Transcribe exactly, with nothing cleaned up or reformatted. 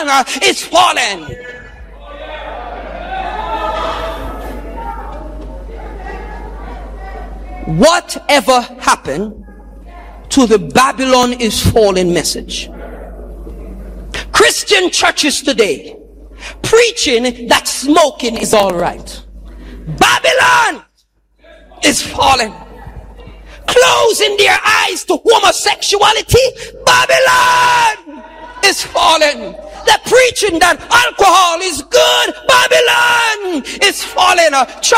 uh, is fallen. Whatever happened to the Babylon is fallen message? Christian churches today preaching that smoking is all right. Babylon is fallen. Closing their eyes to homosexuality. Babylon is fallen. They're preaching that alcohol is good. Babylon is fallen. Church